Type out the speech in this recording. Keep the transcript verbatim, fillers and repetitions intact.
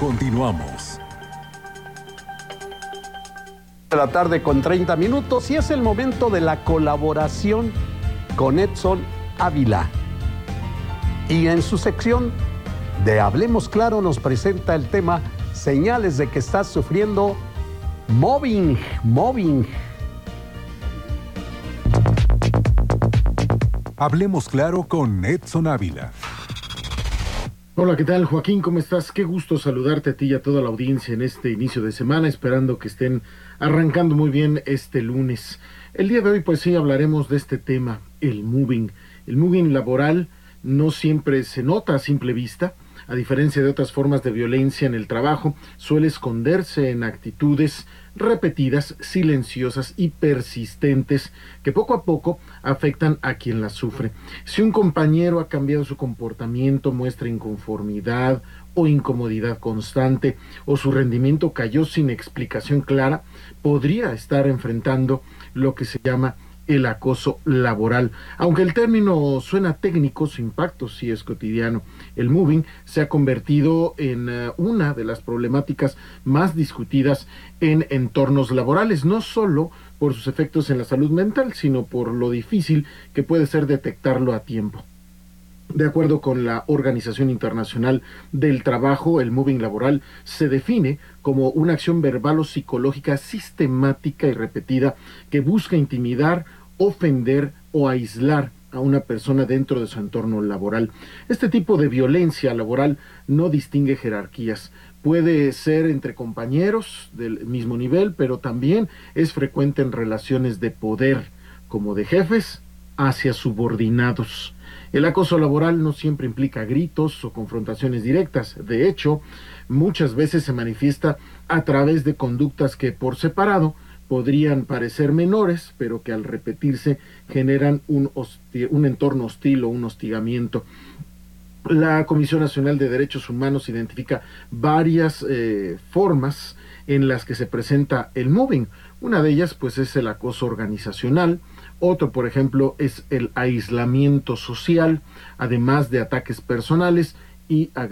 Continuamos. De la tarde con treinta minutos y es el momento de la colaboración con Edson Ávila. Y en su sección de Hablemos Claro nos presenta el tema señales de que estás sufriendo mobbing, mobbing. Hablemos Claro con Edson Ávila. Hola, ¿qué tal, Joaquín? ¿Cómo estás? Qué gusto saludarte a ti y a toda la audiencia en este inicio de semana, esperando que estén arrancando muy bien este lunes. El día de hoy, pues sí, hablaremos de este tema, el moving. El moving laboral no siempre se nota a simple vista. A diferencia de otras formas de violencia en el trabajo, suele esconderse en actitudes repetidas, silenciosas y persistentes que poco a poco afectan a quien las sufre. Si un compañero ha cambiado su comportamiento, muestra inconformidad o incomodidad constante, o su rendimiento cayó sin explicación clara, podría estar enfrentando lo que se llama el acoso laboral. Aunque el término suena técnico, su impacto sí es cotidiano. El moving se ha convertido en uh, una de las problemáticas más discutidas en entornos laborales, no solo por sus efectos en la salud mental, sino por lo difícil que puede ser detectarlo a tiempo. De acuerdo con la Organización Internacional del Trabajo, el moving laboral se define como una acción verbal o psicológica sistemática y repetida que busca intimidar, ofender o aislar a una persona dentro de su entorno laboral. Este tipo de violencia laboral no distingue jerarquías. Puede ser entre compañeros del mismo nivel, pero también es frecuente en relaciones de poder, como de jefes hacia subordinados. El acoso laboral no siempre implica gritos o confrontaciones directas. De hecho, muchas veces se manifiesta a través de conductas que por separado podrían parecer menores, pero que al repetirse generan un, hosti- un entorno hostil o un hostigamiento. La Comisión Nacional de Derechos Humanos identifica varias eh, formas en las que se presenta el mobbing. Una de ellas, pues, es el acoso organizacional. Otro, por ejemplo, es el aislamiento social, además de ataques personales y agresiones.